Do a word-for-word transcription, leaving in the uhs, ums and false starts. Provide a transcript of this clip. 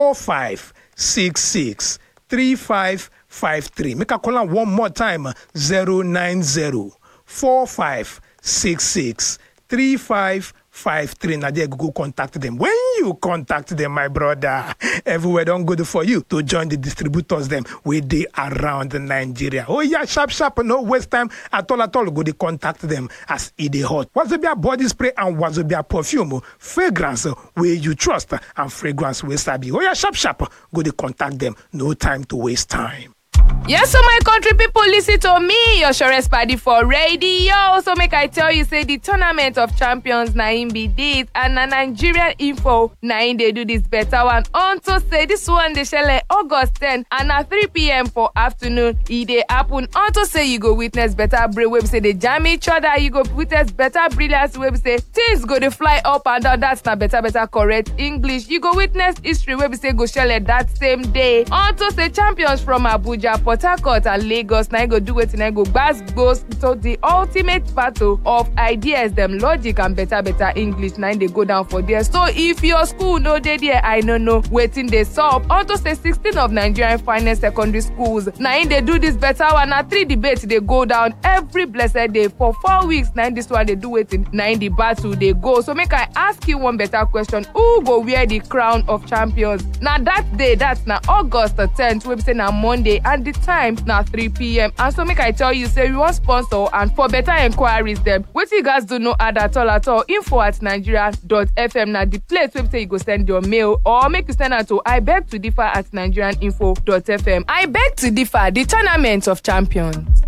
four five six six three five five three. Make a call am one more time. zero nine zero four five six six three five five three. Now there go contact them. When you contact them, my brother, everywhere don't go for you to join the distributors them where they around Nigeria. Oh yeah, sharp sharp, no waste time at all at all. Go to contact them as it is hot. Wazobia body spray and Wazobia perfume, fragrance where you trust and fragrance where sabi. Oh yeah, sharp sharp, go to contact them. No time to waste time. Yes, so my country people, listen to me, your surest party for radio. So make I tell you, say the tournament of champions na in be this, and na Nigerian info na in they do this better one. On to say this one they shall August tenth and at three p.m. for afternoon. It dey happen. On to say you go witness better break web say they jam each other. You go witness better brilliance web say things go to fly up and down. That's not better better correct English. You go witness history web say go shell that same day. On to say champions from Abuja, Port Harcourt and Lagos now go do it and I go bass goes to the ultimate battle of ideas, them logic and better better English. Now they go down for there. So if your school no dey there, I don't know waiting they solve. Also say sixteen of Nigerian finest secondary schools. Now they do this better one. Now three debates they go down every blessed day for four weeks. Now this one they do it in nine the battle they go. So make I ask you one better question. Who go wear the crown of champions? Now that day, that's now August tenth. We say now Monday and the time now three p.m. And so make I tell you, say you want sponsor and for better inquiries them. What you guys do know add at all at all. Info at nigeria dot f m now the place where you go send your mail or make you send out to I beg to differ at nigerian info dot f m. I beg to differ, the tournament of champions.